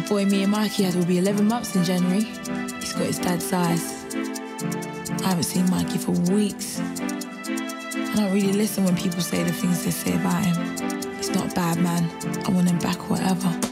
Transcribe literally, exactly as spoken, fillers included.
boy me and Mikey had will be eleven months in January. He's got his dad's size. I haven't seen Mikey for weeks. I don't really listen when people say the things they say about him. He's not a bad man. I want him back or whatever.